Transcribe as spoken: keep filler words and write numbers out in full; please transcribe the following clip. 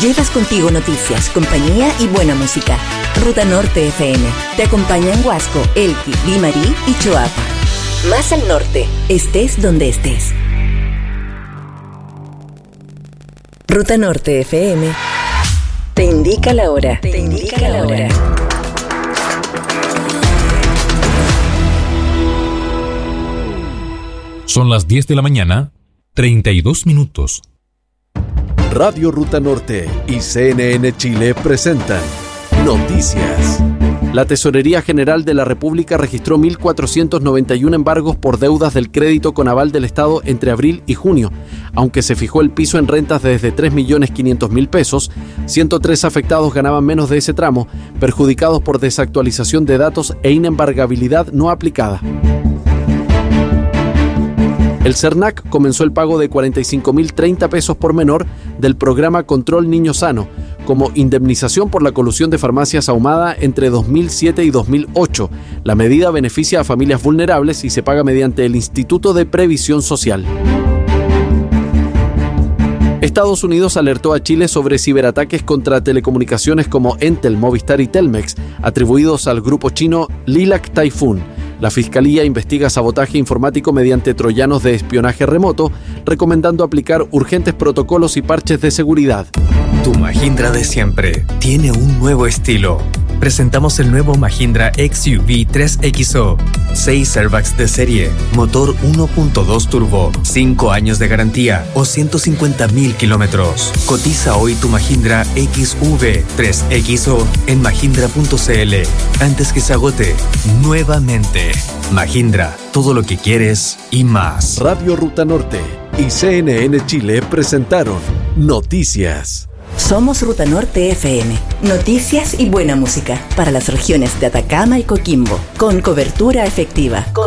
Llevas contigo noticias, compañía y buena música. Ruta Norte F M te acompaña en Huasco, Elqui, Limarí y Choapa. Más al norte, estés donde estés. Ruta Norte F M te indica la hora. Te indica la hora. Son las diez de la mañana, treinta y dos minutos. Radio Ruta Norte y C N N Chile presentan Noticias. La Tesorería General de la República registró mil cuatrocientos noventa y uno embargos por deudas del crédito con aval del Estado entre abril y junio. Aunque se fijó el piso en rentas desde tres millones quinientos mil pesos, ciento tres afectados ganaban menos de ese tramo, perjudicados por desactualización de datos e inembargabilidad no aplicada. El CERNAC comenzó el pago de cuarenta y cinco mil treinta pesos por menor del programa Control Niño Sano, como indemnización por la colusión de farmacias Ahumada entre dos mil siete y dos mil ocho. La medida beneficia a familias vulnerables y se paga mediante el Instituto de Previsión Social. Estados Unidos alertó a Chile sobre ciberataques contra telecomunicaciones como Entel, Movistar y Telmex, atribuidos al grupo chino Lilac Typhoon. La Fiscalía investiga sabotaje informático mediante troyanos de espionaje remoto, recomendando aplicar urgentes protocolos y parches de seguridad. Tu Mahindra de siempre tiene un nuevo estilo. Presentamos el nuevo Mahindra X U V tres X O. seis airbags de serie, motor uno punto dos turbo, cinco años de garantía o ciento cincuenta mil kilómetros. Cotiza hoy tu Mahindra X U V tres X O en mahindra punto c l antes que se agote nuevamente. Mahindra, todo lo que quieres y más. Radio Ruta Norte y C N N Chile presentaron Noticias. Somos Ruta Norte F M. Noticias y buena música para las regiones de Atacama y Coquimbo, con cobertura efectiva.